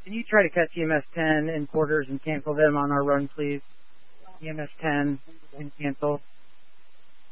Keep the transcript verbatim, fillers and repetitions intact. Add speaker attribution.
Speaker 1: Can you try to cut T M S ten in quarters and cancel them on our run, please? T M S ten and cancel.